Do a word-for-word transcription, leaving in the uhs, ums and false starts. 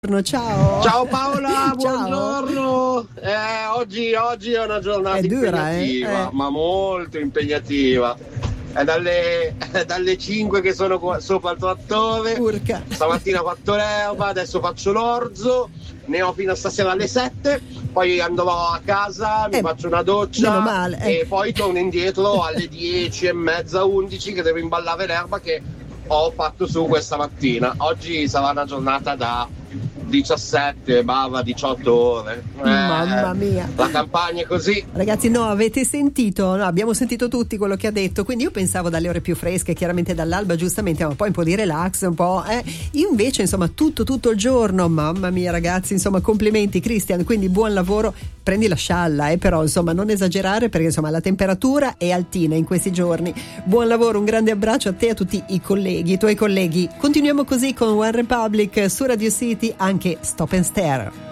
Ciao. Ciao Paola, Ciao. buongiorno. Eh, oggi, oggi è una giornata È dura, impegnativa, eh? Eh. ma molto impegnativa. È dalle, è dalle cinque che sono qua, sopra il trattore. Urca. Stamattina ho fatto l'erba, adesso faccio l'orzo, ne ho fino a stasera alle sette, poi andrò a casa, mi Eh, faccio una doccia meno male, eh. e poi torno indietro alle dieci e mezza, undici che devo imballare l'erba che ho fatto su questa mattina. Oggi sarà una giornata da diciassette, bava diciotto ore. Eh, Mamma mia. La campagna è così. Ragazzi, no, avete sentito? No, abbiamo sentito tutti quello che ha detto, quindi io pensavo dalle ore più fresche, chiaramente dall'alba, giustamente, ma poi un po' di relax, un po', eh. Io invece, insomma, tutto tutto il giorno, mamma mia ragazzi, insomma, complimenti Christian, quindi buon lavoro, prendi la scialla, eh, però, insomma, non esagerare perché, insomma, la temperatura è altina in questi giorni. Buon lavoro, un grande abbraccio a te e a tutti i colleghi, i tuoi colleghi. Continuiamo così con One Republic su Radio City, anche Stop and Stare.